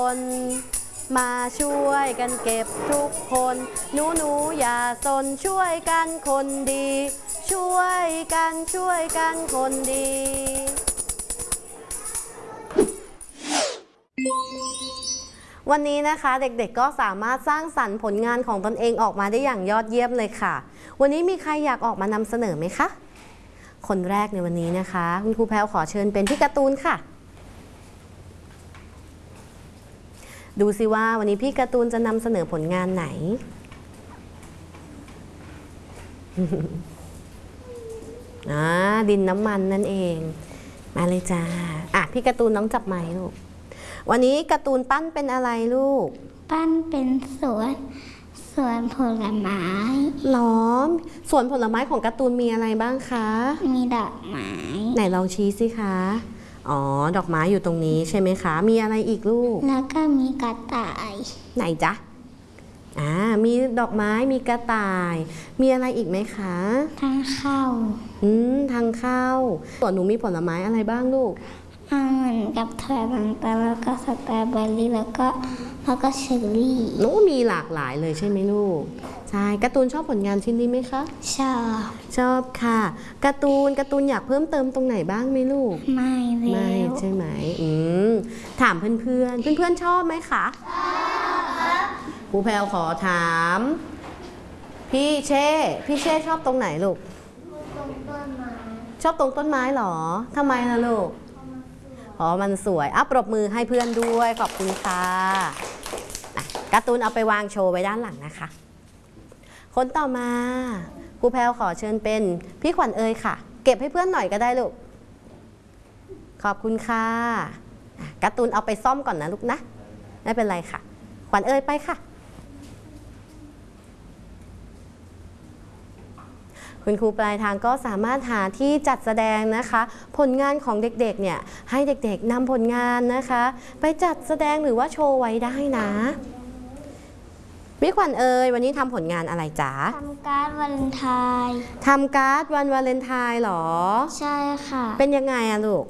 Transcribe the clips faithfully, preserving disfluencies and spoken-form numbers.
คนมาช่วยกันเก็บทุกคนหนูหนูอย่าสนช่วยกันคนดี ช่วยกันช่วยกันคนดี วันนี้นะคะเด็กๆก็สามารถสร้างสรรค์ผลงานของตนเองออกมาได้อย่างยอดเยี่ยมเลยค่ะวันนี้มีใครอยากออกมานำเสนอไหมคะคนแรกในวันนี้นะคะคุณครูแพรวขอเชิญเป็นพี่การ์ตูนค่ะดูสิว่าวันนี้พี่การ์ตูนจะนำเสนอผลงานไหน อ่าดินน้ำมันนั่นเองมาเลยจ้าอ่ะพี่การ์ตูนน้องจับไม้ลูกวันนี้การ์ตูนปั้นเป็นอะไรลูกปั้นเป็นสวนสวนผลไม้หรอสวนผลไม้ของการ์ตูนมีอะไรบ้างคะมีดอกไม้ไหนลองชี้สิคะอ๋อดอกไม้อยู่ตรงนี้ใช่ไหมคะมีอะไรอีกลูกแล้วก็มีกระต่ายไหนจ๊ะอ่ามีดอกไม้มีกระต่ายมีอะไรอีกไหมคะทางเข้าอืมทางเข้าส่วนหนูมีผลไม้อะไรบ้างลูกเหมือนกับถั่วต่างๆแล้วก็สตรอเบอรี่แล้วก็แล้วก็เชอร์รี่โน้มีหลากหลายเลยใช่ไหมลูกใช่การ์ตูนชอบผลงานชิ้นนี้ไหมคะชอบชอบค่ะการ์ตูนการ์ตูนอยากเพิ่มเติมตรงไหนบ้างไหมลูกไม่เลยไม่ใช่ไหมอืมถามเพื่อนเพื่อนเพื่อนเพื่อนชอบไหมคะชอบครับครูแพรวขอถามพี่เช่พี่เช่ชอบตรงไหนลูกตรงต้นไม้ชอบตรงต้นไม้หรอทำไมล่ะลูกอ๋อมันสวยอ่ะปรบมือให้เพื่อนด้วยขอบคุณค่ะการ์ตูนเอาไปวางโชว์ไว้ด้านหลังนะคะคนต่อมาครูแพรวขอเชิญเป็นพี่ขวัญเอ๋ยค่ะเก็บให้เพื่อนหน่อยก็ได้ลูกขอบคุณค่ะการ์ตูนเอาไปซ่อมก่อนนะลูกนะไม่เป็นไรค่ะขวัญเอ๋ยไปค่ะคุณครูปลายทางก็สามารถหาที่จัดแสดงนะคะผลงานของเด็กๆเนี่ยให้เด็กๆนำผลงานนะคะไปจัดแสดงหรือว่าโชว์ไว้ได้นะพี่ขวัญเอ๋ยวันนี้ทำผลงานอะไรจ๊ะทำการ์ดวาเลนไทน์ทำการ์ดวันวาเลนไทน์หรอใช่ค่ะเป็นยังไงอะลูก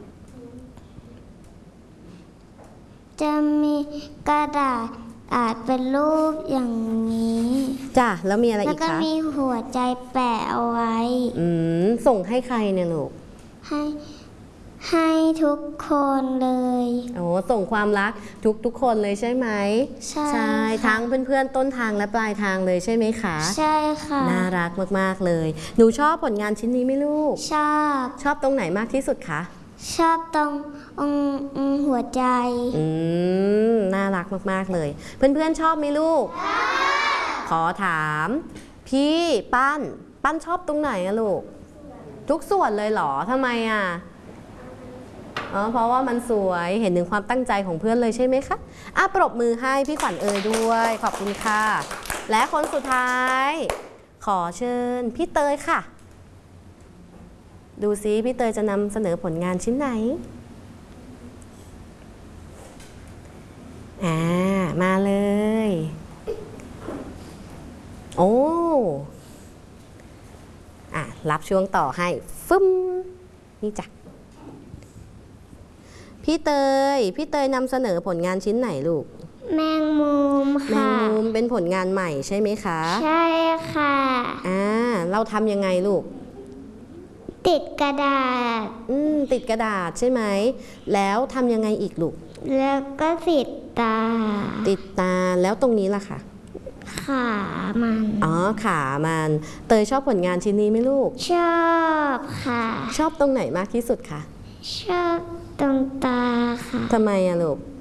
จะมีกระดาษอาจเป็นรูปอย่างนี้จ้ะแล้วมีอะไรอีกคะแล้วก็มีหัวใจแปะเอาไว้อืมส่งให้ใครเนี่ยลูกให้ให้ทุกคนเลยโอ้ส่งความรักทุกทุกคนเลยใช่ไหมใช่ใช่ทั้งเพื่อนๆต้นทางและปลายทางเลยใช่ไหมคะใช่ค่ะน่ารักมากๆเลยหนูชอบผลงานชิ้นนี้ไหมลูกชอบชอบตรงไหนมากที่สุดคะชอบตรงหัวใจอืมน่ารักมากๆเลยเพื่อนๆชอบไหมลูกขอถามพี่ปั้นปั้นชอบตรงไหนอะลูกทุกส่วนเลยเหรอทำไมอะอ๋อเพราะว่ามันสวยเห็นถึงความตั้งใจของเพื่อนเลยใช่ไหมคะอ่ะปรบมือให้พี่ขวัญเอ๋ยด้วยขอบคุณค่ะและคนสุดท้ายขอเชิญพี่เตยค่ะดูซิพี่เตยจะนำเสนอผลงานชิ้นไหนอ่ามาเลยโอ้อ่ะรับช่วงต่อให้ฟึ้มนี่จ้ะพี่เตยพี่เตยนำเสนอผลงานชิ้นไหนลูกแมงมุมค่ะแมงมุมเป็นผลงานใหม่ใช่ไหมคะใช่ค่ะอ่าเราทำยังไงลูกติดกระดาษอืมติดกระดาษใช่ไหมแล้วทำยังไงอีกลูกแล้วก็ติดตาติดตาแล้วตรงนี้ล่ะค่ะขามันอ๋อขามันเตยชอบผลงานชิ้นนี้ไหมลูกชอบค่ะชอบตรงไหนมากที่สุดคะชอบตรงตาค่ะทำไมอะลูก